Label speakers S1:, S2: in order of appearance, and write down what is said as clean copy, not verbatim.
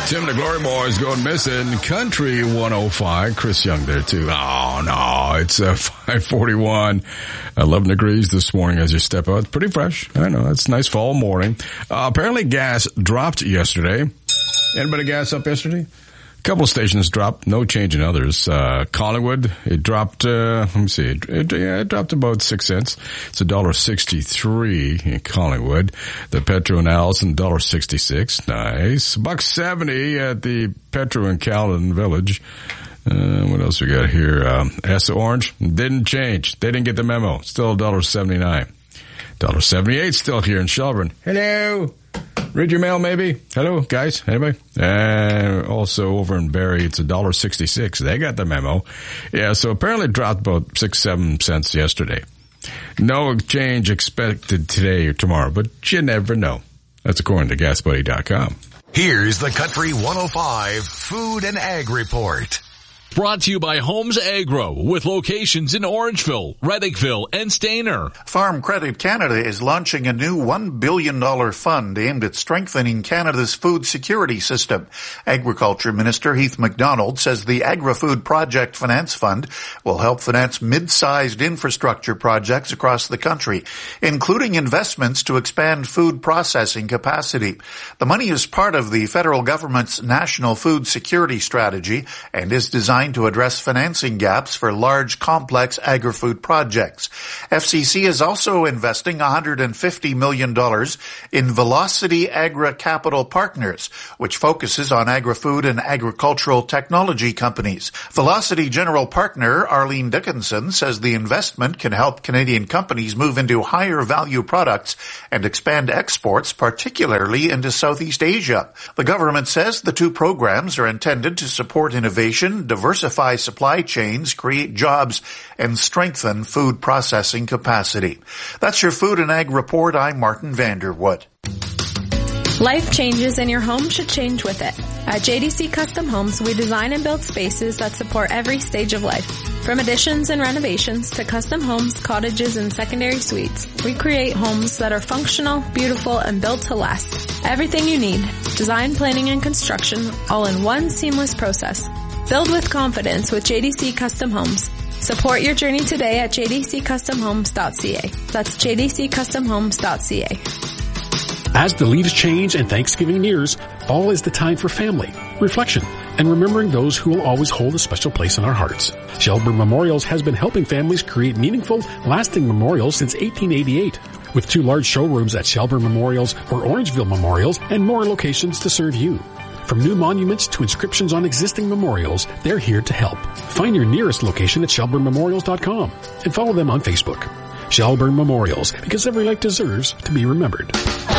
S1: Tim and the Glory Boys going missing. Country 105. Chris Young there too. Oh no, it's 5:41. 11 degrees this morning as you step out. It's pretty fresh. I know, it's a nice fall morning. Apparently gas dropped yesterday. Anybody gas up yesterday? A couple of stations dropped. No change in others. Collingwood, it dropped, let me see. It dropped about 6 cents. It's $1.63 in Collingwood. The Petro in Allison, $1.66. Nice. $1.70 at the Petro in Caledon Village. What else we got here? S Orange didn't change. They didn't get the memo. Still $1.79. $1.78 still here in Shelburne. Hello. Read your mail, maybe. Hello, guys. Anybody? Also over in Barrie, it's $1.66. They got the memo. Yeah, so apparently it dropped about 6-7 cents yesterday. No change expected today or tomorrow, but you never know. That's according to GasBuddy.com.
S2: Here's the Country 105 Food and Ag Report.
S3: Brought to you by Homes Agro, with locations in Orangeville, Reddickville, and Stayner.
S4: Farm Credit Canada is launching a new $1 billion fund aimed at strengthening Canada's food security system. Agriculture Minister Heath MacDonald says the Agri-Food Project Finance Fund will help finance mid-sized infrastructure projects across the country, including investments to expand food processing capacity. The money is part of the federal government's National Food Security Strategy and is designed to address financing gaps for large, complex agri-food projects. FCC is also investing $150 million in Velocity Agri-Capital Partners, which focuses on agri-food and agricultural technology companies. Velocity General Partner Arlene Dickinson says the investment can help Canadian companies move into higher value products and expand exports, particularly into Southeast Asia. The government says the two programs are intended to support innovation, diversify supply chains, create jobs, and strengthen food processing capacity. That's your Food and Ag Report. I'm Martin Vanderwood.
S5: Life changes and your home should change with it. At JDC Custom Homes, we design and build spaces that support every stage of life. From additions and renovations to custom homes, cottages, and secondary suites, we create homes that are functional, beautiful, and built to last. Everything you need, design, planning, and construction, all in one seamless process. Build with confidence with JDC Custom Homes. Support your journey today at jdccustomhomes.ca. That's jdccustomhomes.ca.
S6: As the leaves change and Thanksgiving nears, fall is the time for family, reflection, and remembering those who will always hold a special place in our hearts. Shelburne Memorials has been helping families create meaningful, lasting memorials since 1888. With 2 large showrooms at Shelburne Memorials or Orangeville Memorials and more locations to serve you. From new monuments to inscriptions on existing memorials, they're here to help. Find your nearest location at shelburnememorials.com and follow them on Facebook. Shelburne Memorials, because every life deserves to be remembered.